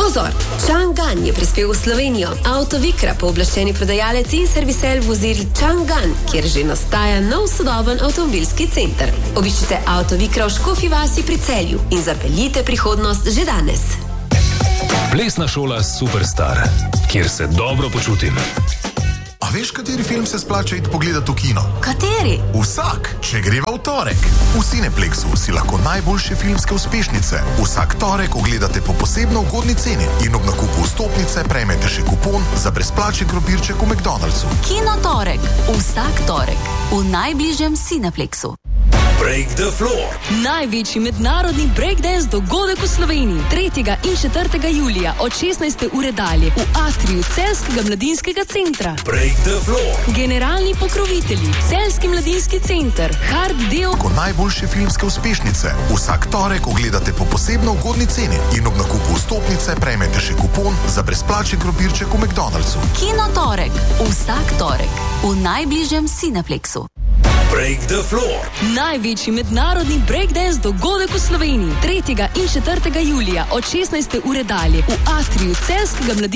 Pozor! Chang'an je prispel v Slovenijo. Avtovikra, pooblaščeni prodajalec in servisel vozil Chang'an, kjer že nastaja nov sodoben avtomobilski center. Obiščite Avtovikra v Škofji vasi pri Celju in zapeljite prihodnost že danes. Plesna šola Superstar, kjer se dobro počutim. A veš, kateri film se splača iti pogledati v kino? Kateri? Vsak, če greva v torek. V Cineplexu si lahko najboljše filmske uspešnice vsak torek ogledate po posebno ugodni ceni in ob nakupu vstopnice prejmete še kupon za brezplačen krompirček v McDonald'su. Kino torek. Vsak torek. V najbližjem Cineplexu. Break the floor. Največji mednarodni breakdance dogodek v Sloveniji 3. in 4. julija od 16. ure dalje v atriju Celjskega mladinskega centra. Break the floor. Generalni pokrovitelji Celjski mladinski center, Hard Deo. Ko najboljše filmske uspešnice vsak torek ogledate po posebno ugodni ceni in ob nakupu vstopnice prejmete še kupon za brezplačen krompirček v McDonald'su. Kino torek. Vsak torek. V najbližjem Cineplexu. Break the floor. Največji mednarodni breakdance dogodek v Sloveniji 3. in 4. julija od 16. ure dalje v atriju Celjskega mladinskega